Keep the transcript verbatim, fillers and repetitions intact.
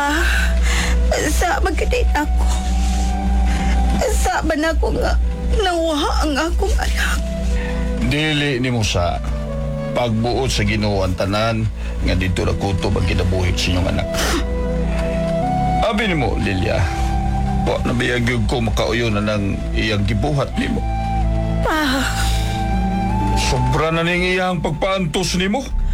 Pa, sa magkadate ako. Sa ba na ako nga nawha ang akong anak? Dili ni mo sa pagbuot sa Ginoo ang tanan nga dito na kuto bang kinabuhi sa inyong anak. Abi ni mo, Lilia, wa nabiyag yun ko makauyo na ng iyang gibuhat ni mo. Pa, Sobra na ning iyang pagpaantos ni mo.